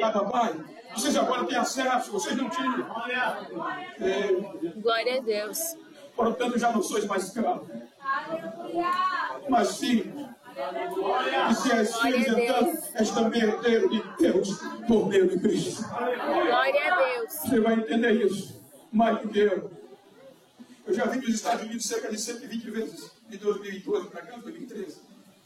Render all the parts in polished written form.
a papai. Vocês agora têm acesso, vocês não tinham. Glória a Deus. Portanto, já não sois mais escravos, mas filhos. E se és filho, então, és também herdeiro de Deus por meio de Cristo. Glória a Deus. Você vai entender isso mais do que eu. Eu já vim dos Estados Unidos cerca de 120 vezes, de 2012 para cá, 2013.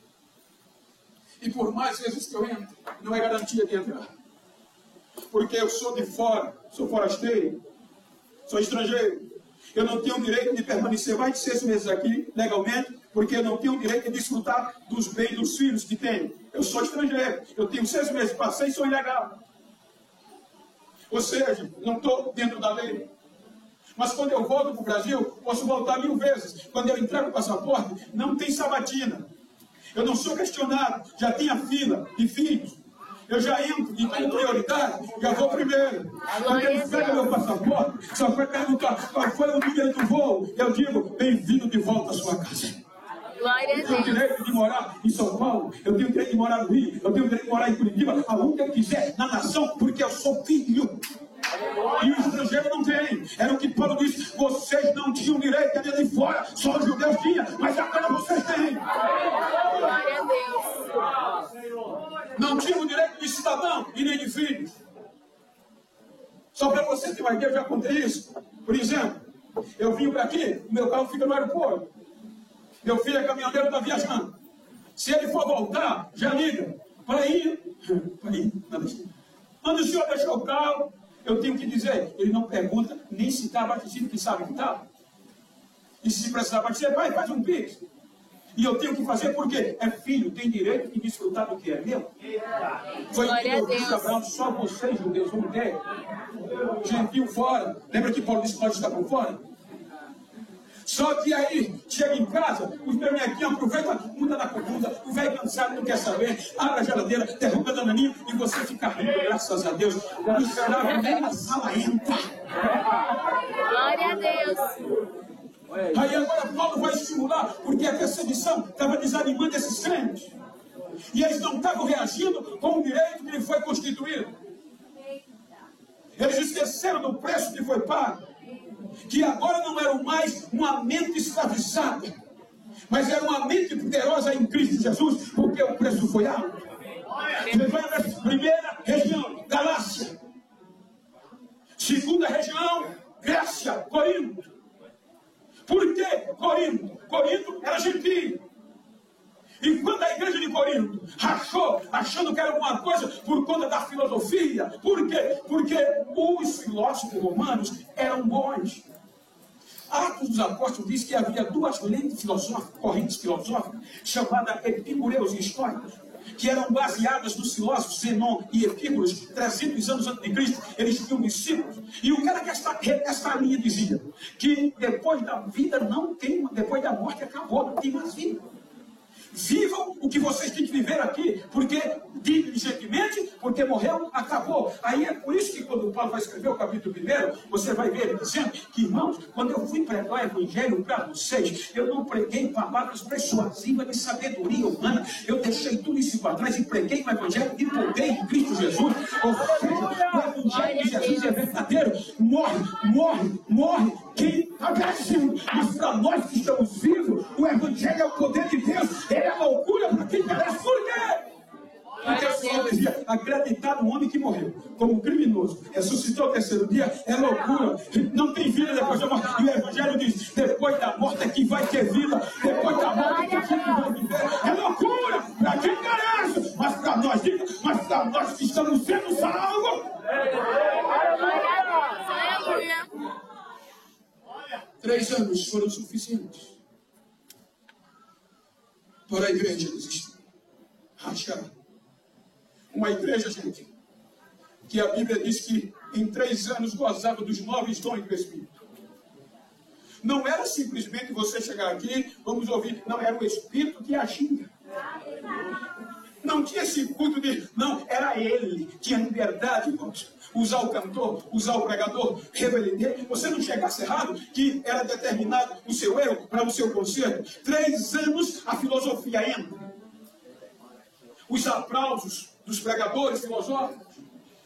E por mais vezes que eu entro, não é garantia de entrar. Porque eu sou de fora, sou forasteiro, sou estrangeiro. Eu não tenho o direito de permanecer mais de 6 meses aqui, legalmente, porque eu não tenho o direito de desfrutar dos bens dos filhos que tenho. Eu sou estrangeiro, eu tenho 6 meses, passei e sou ilegal. Ou seja, não estou dentro da lei. Mas quando eu volto para o Brasil, posso voltar 1000 vezes. Quando eu entrego o passaporte, não tem sabatina. Eu não sou questionado, já tenho a fila de filhos. Eu já entro e com prioridade, já vou primeiro. Quando ele pega meu passaporte, só vai perguntar qual foi o número do voo. Eu digo, bem-vindo de volta à sua casa. Glória a Eu tenho o Deus. direito de morar em São Paulo, eu tenho o direito de morar no Rio, eu tenho o direito de morar em Curitiba, aonde eu quiser, na nação, porque eu sou filho. E o estrangeiro não tem. Era o que Paulo disse, vocês não tinham direito de vir de fora, só os judeus tinham, mas agora vocês têm. Glória a Deus. Não tinham o direito de cidadão e nem de filhos. Só para você ter uma ideia, eu já contei isso. Por exemplo, eu vim para aqui, o meu carro fica no aeroporto. Meu filho é caminhoneiro, está viajando. Se ele for voltar, já liga. Para ir, quando o senhor deixou o carro, eu tenho que dizer, ele não pergunta nem se está abastecido, que sabe que está. E se precisar abastecer, vai, faz um pix. E eu tenho que fazer porque é filho, tem direito de desfrutar do que é meu. Foi o que eu disse, Abraão, só vocês, judeus, vão ter. Gentil fora. Lembra que Paulo disse que nós estávamos fora? Só que aí, chega em casa, os bernequinhos aproveitam, muda na comida, o velho cansado não quer saber, abre a geladeira, derruba a dananinha e você fica rindo, graças a Deus. O escravo nem na sala entra. Glória a Deus. Aí agora Paulo vai estimular, porque a perseguição estava desanimando esses crentes. E eles não estavam reagindo com o direito que lhe foi constituído. Eles esqueceram do preço que foi pago. Que agora não era mais uma mente escravizada, mas era uma mente poderosa em Cristo Jesus, porque o preço foi alto. Você vai na primeira região, Galácia. Segunda região, Grécia, Corinto. Por que Corinto? Corinto era gentil. E quando a igreja de Corinto rachou, achando que era alguma coisa por conta da filosofia, por quê? Porque os filósofos romanos eram bons. Atos dos Apóstolos diz que havia 2 correntes filosóficas, chamadas epicureus e históricos, que eram baseadas nos filósofos Zenon e Epícuros, 300 anos antes de Cristo. Eles tinham discípulos. E o cara que essa linha dizia que depois da vida não tem, depois da morte acabou, não tem mais vida. Vivam o que vocês têm que viver aqui, porque diligentemente, porque morreu, acabou. Aí é por isso que quando o Paulo vai escrever o capítulo 1, você vai ver ele dizendo que, irmãos, quando eu fui pregar o evangelho para vocês, eu não preguei palavras persuasivas de sabedoria humana, eu deixei tudo isso para trás e preguei o evangelho de poder em Cristo Jesus. Ou seja, o evangelho de Jesus é verdadeiro. Morre quem aparece, mas para nós que estamos vivos, o evangelho é o poder de Deus. Ele é loucura para quem parece. Por quê? Porque o Senhor dizia, acreditar no homem que morreu como criminoso, ressuscitou ao 3º dia, é loucura. Não tem vida depois da morte. E o evangelho diz, depois da morte é que vai ter vida. Depois da morte é que vai viver. É loucura para quem merece. Mas para nós, mas para nós que estamos sendo salvos. 3 anos foram suficientes para a igreja desistir, rachar. Uma igreja, gente, que a Bíblia diz que em 3 anos gozava dos 9 dons do Espírito. Não era simplesmente você chegar aqui, vamos ouvir, não, era o Espírito que agia. Não tinha esse culto de, não, era ele, tinha liberdade, irmãos. Usar o cantor, usar o pregador, revelar. Você não chegasse errado, que era determinado o seu erro para o seu conserto. 3 anos a filosofia entra. Os aplausos dos pregadores filosóficos.